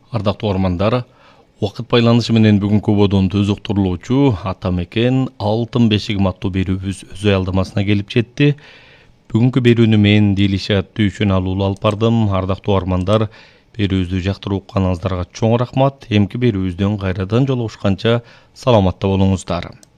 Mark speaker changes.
Speaker 1: Ардактуу угармандар, убакыт байланышы менен бүгүнкү бодонду өзөктүрүлүүчү Ата мекен Алтын бешигим аттуу берүүбүз өз аялдамасына келип жетти. Бүгүнкү берүүнү мен Дилишат Дүйшөналы алып бардым. Ардактуу угармандар, берүүбүздү жактырып укканыңыздарга чоң рахмат. Эмки берүүбүздөн кайрадан жолугушканча саламатта болуңуздар.